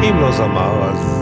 שנים לא זמר, אז...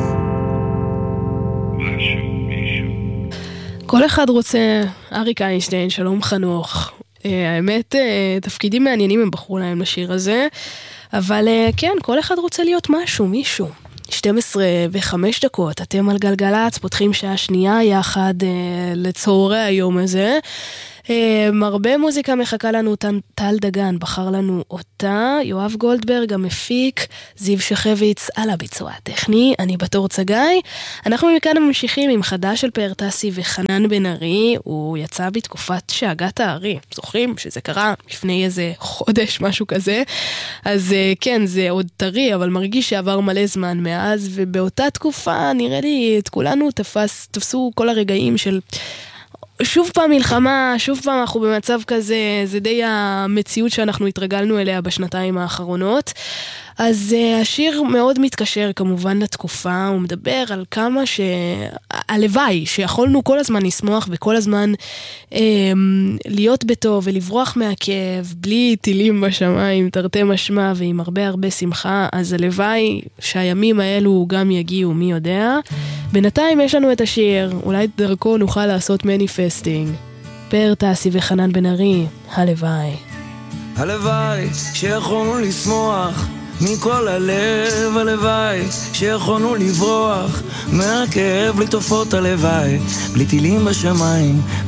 כל אחד רוצה, אריק איינשטיין, שלום חנוך. האמת, תפקידים מעניינים הם בחרו להם לשיר הזה, אבל כן, כל אחד רוצה להיות משהו, מישהו. 12:05, אתם על גלגלץ, פותחים שעה שנייה יחד לצהרי היום הזה. הרבה מוזיקה מחכה לנו, טל דגן בחר לנו אותה, יואב גולדברג המפיק, זיו שחביץ על הביצוע הטכני, אני בתור צגאי. אנחנו מכאן ממשיכים עם חדש של פאר טסי וחנן בן ארי, הוא יצא בתקופת שאגת הארי, זוכרים שזה קרה לפני איזה חודש, משהו כזה, אז כן, זה עוד טרי, אבל מרגיש שעבר מלא זמן מאז, ובאותה תקופה נראה לי את כולנו תפסו כל הרגעים של... שוב פעם מלחמה, שוב פעם אנחנו במצב כזה, זה די המציאות שאנחנו התרגלנו אליה בשנתיים האחרונות. אז השיר מאוד מתקשר כמובן לתקופה, הוא מדבר על כמה הלוואי שיכולנו כל הזמן לשמוח וכל הזמן להיות בטוב ולברוח מהכאב, בלי טילים בשמיים, תרתי משמע ועם הרבה הרבה שמחה, אז הלוואי שהימים האלו גם יגיעו, מי יודע. בינתיים יש לנו את השיר, אולי דרכו נוכל לעשות מניפסטינג. פאר טסי וחנן בן ארי, הלוואי. הלוואי שיכולנו לשמוח מכל הלב, הלוואי שיכולנו לברוח מהכאב בלי תופעות, הלוואי בלי טילים בשמיים,